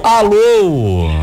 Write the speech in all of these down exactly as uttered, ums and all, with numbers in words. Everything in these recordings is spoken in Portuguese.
Alô?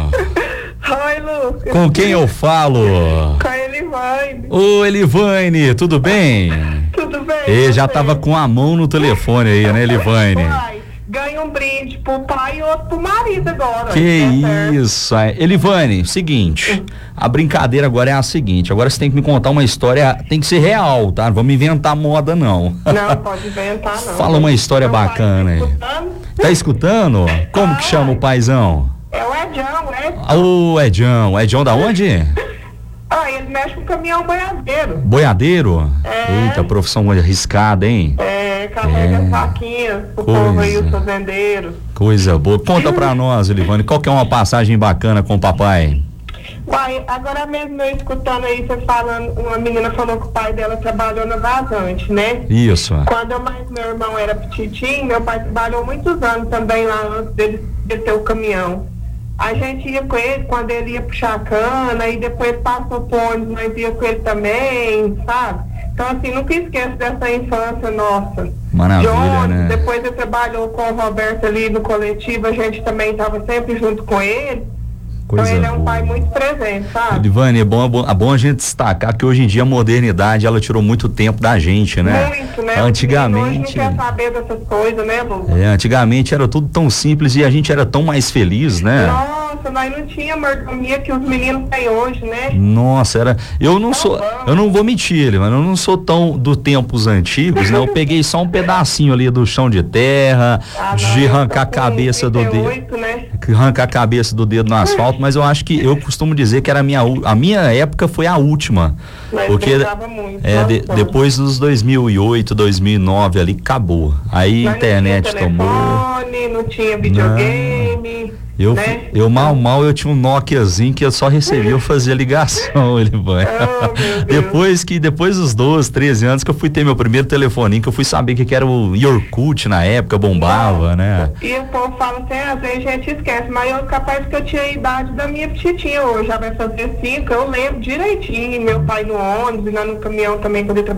Oi, Lucas. Com quem eu falo? Com a Elivane. Ô, Elivane, tudo bem? Tudo bem? E já você? tava com a mão no telefone aí, né, Elivane? Uai, ganha um brinde pro pai e outro pro marido agora. Que tá certo? isso, aí. Elivane, seguinte, a brincadeira agora é a seguinte, agora você tem que me contar uma história, tem que ser real, tá? Não vamos inventar moda, não. Não, pode inventar, não. Fala uma história Meu pai bacana aí. tá escutando? Tá escutando? Como que chama o paizão? É o Edão, né? Ô, Edão, Edão da onde? Ah, ele mexe com caminhão boiadeiro. Boiadeiro? É. Eita, profissão arriscada, hein? É, carrega É. as vaquinhas pro Coisa. povo aí, os fazendeiros. Coisa boa. Conta pra nós, Elivane, qual que é uma passagem bacana com o papai? Uai, agora mesmo eu escutando aí você falando, uma menina falou que o pai dela trabalhou na Vazante, né? Isso. Quando eu mais meu irmão era petitinho, meu pai trabalhou muitos anos também lá antes dele de ter o caminhão. A gente ia com ele quando ele ia puxar a cana e depois passou por ônibus, nós ia com ele também, sabe? Então assim, nunca esqueço dessa infância nossa. Maravilha, de ônibus, né? depois ele trabalhou com o Roberto ali no coletivo, a gente também estava sempre junto com ele. Coisa Então ele é um boa. pai muito presente, sabe? Elivane, é bom, é bom, é bom a gente destacar que hoje em dia a modernidade, ela tirou muito tempo da gente, né? Muito, né? Antigamente, Hoje não quer saber dessas coisas, né, Lu? é, antigamente era tudo tão simples e a gente era tão mais feliz, né? Nossa, nós não tinha mordomia que os meninos têm hoje, né? Nossa, era. Eu não sou. bom. Eu não vou mentir, Elivane, eu não sou tão do tempos antigos, né? Eu peguei só um pedacinho ali do chão de terra, Ah, não, de eu tô arrancar a com cabeça do dedo. trinta e oito, né? Arrancar a cabeça do dedo no asfalto, mas eu acho que eu costumo dizer que era a minha, u- a minha época foi a última. Nós Porque brincava muito. é, de- nossa. depois dos dois mil e oito, dois mil e nove ali, acabou. Aí a Nós internet não tinha tomou. telefone, não tinha videogame, Eu, né? eu mal, mal, eu tinha um Nokiazinho que eu só recebia, eu fazia ligação, ele vai. Oh, meu Deus. Depois que, depois dos doze, treze anos que eu fui ter meu primeiro telefoninho, que eu fui saber que que era o Yorkut na época, bombava, né? E o povo fala assim, às vezes a gente esquece, mas eu capaz que eu tinha a idade da minha petitinha hoje, já vai fazer cinco, eu lembro direitinho, meu pai no ônibus, e lá no caminhão também, quando ele